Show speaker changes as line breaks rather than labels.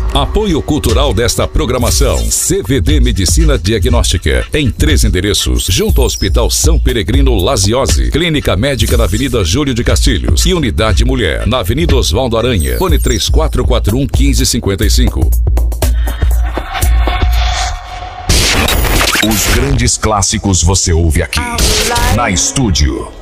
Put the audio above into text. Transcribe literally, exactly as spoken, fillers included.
Apoio cultural desta programação: C V D Medicina Diagnóstica, em três endereços, junto ao Hospital São Peregrino Laziose, Clínica Médica na Avenida Júlio de Castilhos e Unidade Mulher, na Avenida Oswaldo Aranha, fone três quatro quatro um, um cinco cinco cinco.
Os grandes clássicos você ouve aqui, na Estúdio.